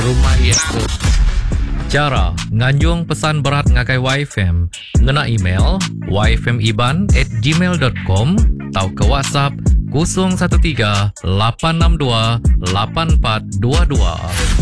rumah ia tu. Cara nganjung pesan berat ngakai YFM ngena email yfmiban@gmail.com atau ke WhatsApp 013 862 8422.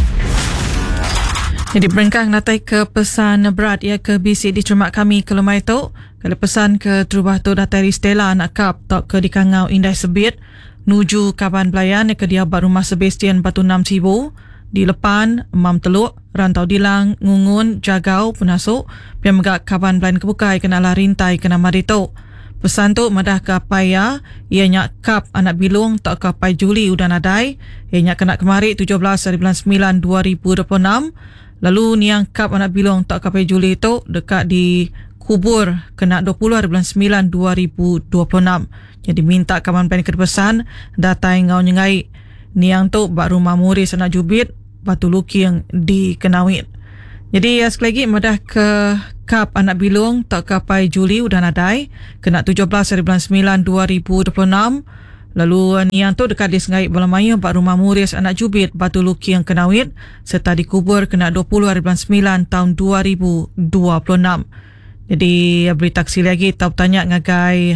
Jadi berengkang natai ke pesan berat ia ke bisik di cermat kami ke lemai tu. Kalau pesan ke terubah tu datai Stella anak kap tak ke di Kangau Indai Sebit nuju Kaban Belayan ke dia rumah Sebastian Batu 6 Sibu di Lepan Mam Teluk Rantau Dilang Ngungun Jagau Penasuk pian megak Kaban Belayan kebukai kenalah rintai kena marito. Pesan tu madah ke apaya ianya kap anak bilung tak ke apai Juli udan adai ianya kena kemari 17 hari bulan 9 2026. Lalu niang kap anak bilong tak kapai Juli itu dekat di kubur kena 20 hari bulan 9 2026. Jadi minta Kaban Belayan kepesan datai ngau nyengai niang tu bak rumah muris anak jubit Batu Luki yang di Kenawit. Jadi sekali lagi madah ke kap anak bilong tak kapai Juli udah nadai kena 17 hari bulan 9 2026. Lalu niang tu dekat di Sengai Balamayu bak rumah muris anak jubit Batu Luki yang Kenawit serta dikubur kena 20 hari bulan 9 tahun 2026. Jadi beri taksi lagi tahu tanya ngagai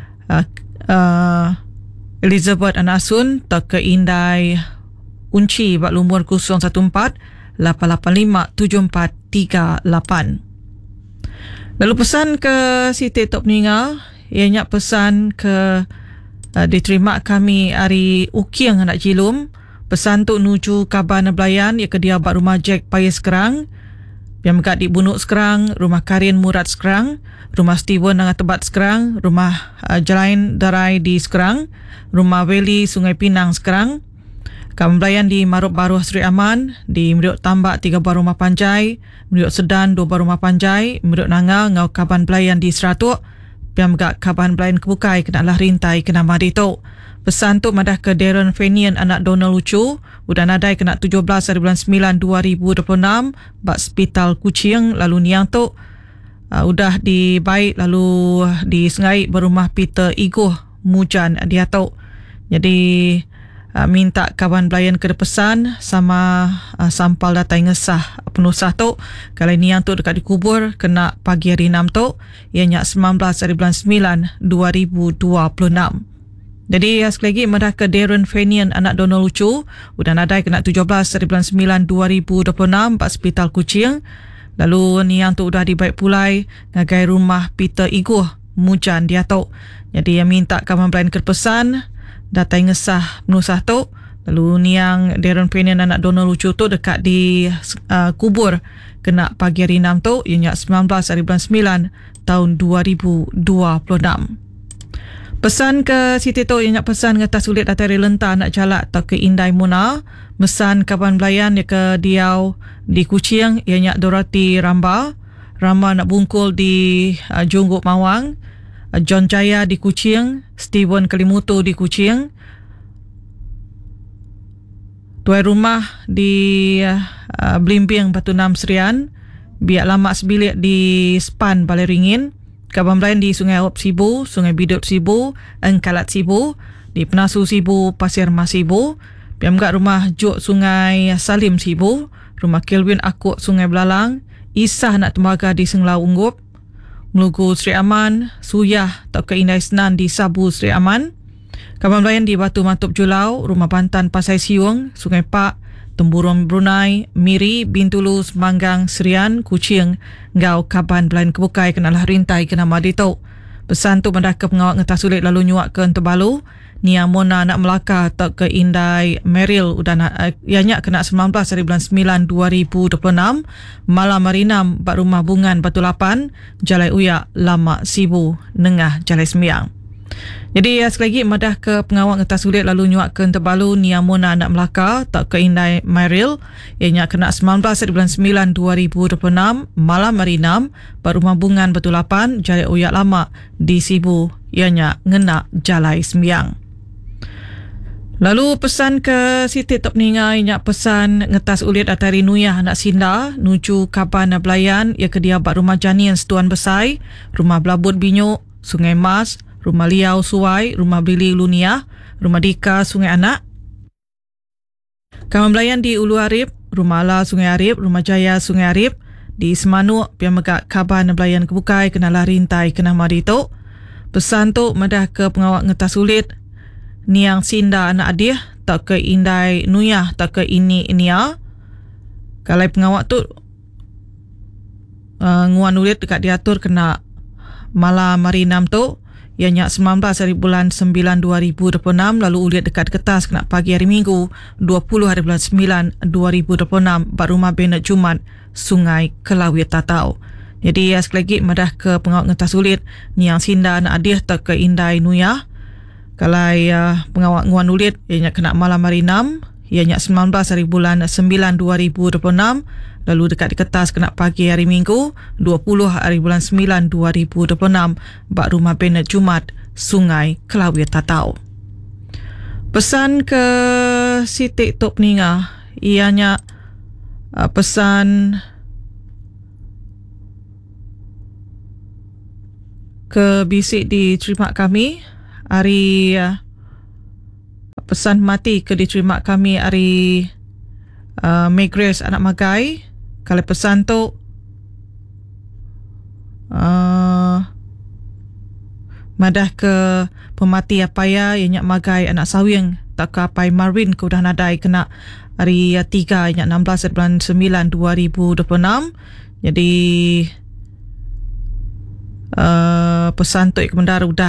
Elizabeth anak Asun tak ke Indai Unci bak lumur 014 885 7438. Lalu pesan ke Siti Tok Peninga ianya pesan ke diterima kami hari Ukiang anak Jilum. Pesan tu nuju Kaban Belayan ia ke dia bak rumah Jack Payah Sekerang yang megak di Bunuk Sekerang, rumah Karin Murad Sekerang, rumah Steven Nangat Tebat Sekerang, rumah Jelain Darai di Sekerang, rumah Veli Sungai Pinang Sekerang. Kaban Belayan di Maruk Baru Sri Aman, di Meriuk Tambak 3 buah rumah Panjai, Meriuk Sedan 2 buah rumah Panjai, Meriuk Nanga ngau Kaban Belayan di Seratuk. Pian megak Kaban Belayan kebukai kenalah rintai kena marito. Pesan tu madah ke Darren Fenian anak Donald Lucu udah nadai kena 17 hari bulan 9 2026 bak Hospital Kuching. Lalu niang tu udah dibaik lalu di Sengai berumah Peter Igoh Mujan dia tu. Jadi minta Kaban Belayan ke pesan sama sampal datai ngesah penusah tu kalau niang tu dekat dikubur kena pagi hari 6 tu ianya 19 hari bulan 9 2026. Jadi sekali lagi madah ke Darren Fenian anak Donald Lucu udah nadai kena 17 hari bulan 9 2026 Pak Hospital Kuching. Lalu niang tu udah dibaik pulai ngagai rumah Peter Igoh Mujan dia tu. Jadi yang minta Kaban Belayan ke pesan datai ngesah penusah tu. Lalu niang Darren Fenian anak Donald Lucu tu dekat di kubur kena pagi hari 6 tu ianya 19 hari bulan 9 tahun 2026. Pesan ke Siti tu ianya pesan ngata sulit datari lentah nak jalak atau ke Indai Muna. Mesan Kaban Belayan ya ke Diau di Kuching ianya Dorothy Ramba nak bungkul di Junggup Mawang, John Jaya di Kuching, Steven Kelimutu di Kuching. Tuai rumah di Blimbing Batu 6 Serian, biak lama sebilik di Span Balai Ringin. Kaban Belayan di Sungai Op Sibu, Sungai Bidut Sibu, Engkalat Sibu, di Penasu Sibu, Pasir Mas Sibu. Pian megak rumah Juk Sungai Salim Sibu, rumah Kelvin Akuk Sungai Belalang, Isah Nak Tembaga di Senglau Unggup, Melugu Sri Aman, Suyah tak ke Indai Senan di Sabu Sri Aman. Kaban Belayan di Batu Matup Julau, rumah Bantan Pasai Siung, Sungai Pak, Temburong Brunei, Miri, Bintulu, Semanggang, Serian, Kuching, ngau Kaban Belayan kebukai kenalah rintai kena madito. Pesan tu madah ke pengawak ngetah sulit lalu nyuak ke Tebalu. Nia Mona nak Melaka tak ke Indai Meril udah ianya kena 19 hari bulan 9 2026. Malam Marinam bak rumah Bungan Batu 8, Jalai Uyak Lama Sibu Nengah Jalai Sembiang. Jadi sekali lagi madah ke pengawak ngetah sulit lalu nyuak ke Tebalu. Nia Mona nak Melaka tak ke Indai Meril ianya kena 19 hari bulan 9 2026. Malam Marinam bak rumah Bungan Batu 8, Jalai Uyak Lama di Sibu ianya ngena Jalai Sembiang. Lalu pesan ke Siti Tok Peninga ianya pesan ngetas ulit atari Nuyah anak Sinda nuju Kaban Belayan ia ke dia bak rumah Janian Setuan Besai, rumah Belabut Binyuk, Sungai Mas, rumah Liau Suai, rumah Bili Lunia, rumah Dika Sungai Anak. Kaban Belayan di Ulu Arif Rumah Ala Sungai Arif, Rumah Jaya Sungai Arif, di Semanuk, Pian Megak Kaban Belayan Kebukai, Kenalah Rintai, Kenah Maritok. Pesan tu medah ke pengawak ngetas sulit, Niang Sinda anak adih, tak ke Indai Nuyah, tak ke Ini Nia. Kalau pengawak tu nguan ulit dekat diatur kena malam hari 6 tu, ianya 19 hari bulan 9 2026, lalu ulit dekat kertas kena pagi hari Minggu 20 hari bulan 9 2026, Rumah Benet Jumat, Sungai Kelawit Tatau. Jadi sekali lagi madah ke pengawak ngetas ulit, Niang Sinda anak adih tak ke Indai Nuyah. Kalau pengawak nguan ulit, ianya kena malam hari 6, ianya 19 hari bulan 9 2026, lalu dekat di kertas kena pagi hari Minggu 20 hari bulan 9 2026, Rumah Benet Jumat, Sungai Kelawit Tatau. Pesan ke Siti Tok Ninga, ianya pesan ke bisik diterima kami hari pesan mati ke diterima kami hari Megres anak Magai. Kalau pesan tu madah ke pemati apaya ianya Magai anak Sawiang, tak ke apai Marwin ke udah nadai kena hari 3 ianya 16 bulan 9 2026. Jadi pesan tu ikut mendar udah